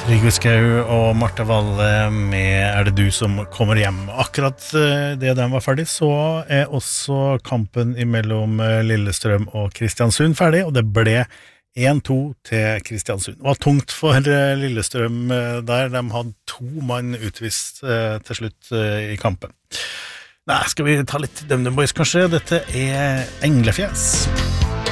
Rigve Skau og Marte Valle med Er det du som kommer hjem? Akkurat det den var ferdig, så også kampen imellom Lillestrøm og Kristiansund ferdig, og det ble 1-2 til Kristiansund. Det var tungt for Lillestrøm der, de hadde 2 mann utvist til slutt i kampen. Nei, skal vi ta litt DumDum Boys kanskje? Dette Englefjes.